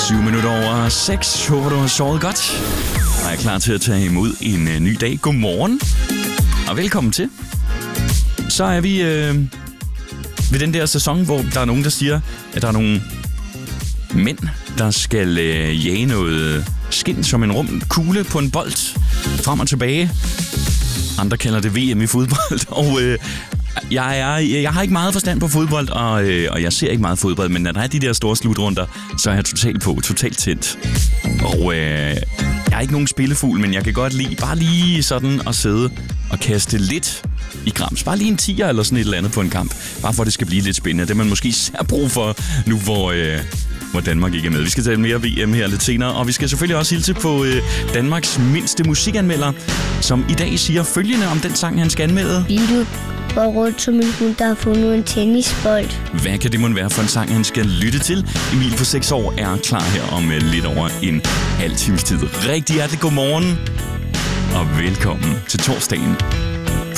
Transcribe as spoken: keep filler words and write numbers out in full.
syv minutter over seks. Håber, du har sovet godt. Og er klar til at tage imod en uh, ny dag. Godmorgen. Og velkommen til. Så er vi øh, ved den der sæson, hvor der er nogen, der siger, at der er nogle mænd, der skal øh, jage noget skind som en rum kugle på en bold frem og tilbage. Andre kalder det V M i fodbold. Og øh, jeg, er, jeg har ikke meget forstand på fodbold, og, øh, og jeg ser ikke meget fodbold, men når der er de der store slutrunder, så er jeg totalt på, totalt tændt. Og øh, jeg er ikke nogen spillefugl, men jeg kan godt lide bare lige sådan at sidde og kaste lidt i grams. Bare lige en tier eller sådan et eller andet på en kamp. Bare for, at det skal blive lidt spændende. Det er man måske især brug for nu, hvor, øh, hvor Danmark ikke er med. Vi skal tale mere V M her lidt senere, og vi skal selvfølgelig også hilse på øh, Danmarks mindste musikanmelder, som i dag siger følgende om den sang, han skal anmelde. Bilu går rundt som en hund, der har fundet en tennisbold. Hvad kan det måtte være for en sang, han skal lytte til? Emil på seks år er klar her om øh, lidt over en halv times tid. Rigtig hjertelig godmorgen, og velkommen til torsdagen.